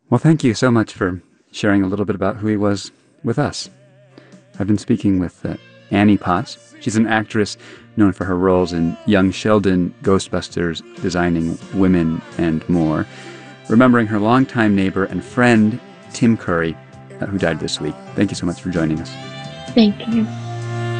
Well, thank you so much for sharing a little bit about who he was with us. I've been speaking with Annie Potts. She's an actress known for her roles in Young Sheldon, Ghostbusters, Designing Women, and more. Remembering her longtime neighbor and friend, Tim Curry, who died this week. Thank you so much for joining us. Thank you.